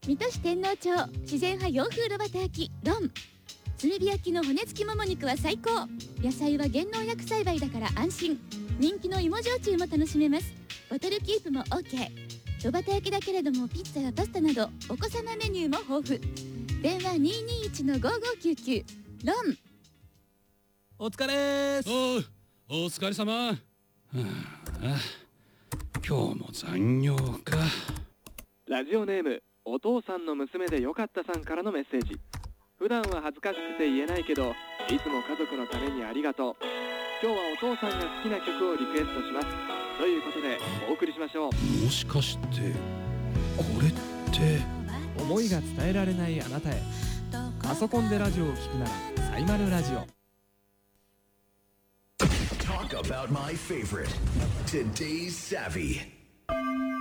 水戸市天王町自然派洋風炉端焼きロン。炭火焼きの骨付きもも肉は最高。野菜は減農薬栽培だから安心。人気の芋焼酎も楽しめます。ボトルキープも OK。 炉端焼きだけれどもピッツァやパスタなどお子様メニューも豊富。電話 221-5599 ロン。 お疲れーす。 お疲れ様。はあ、今日も残業か。 ラジオネームお父さんの娘でよかったさんからのメッセージ。普段は恥ずかしくて言えないけどいつも家族のためにありがとう。今日はお父さんが好きな曲をリクエストしますということでお送りしましょう。 もしかしてこれって思いが伝えられないあなたへ。パソコンでラジオを聞くならサイマルラジオ。 Talk about my favorite. Today's Savvy.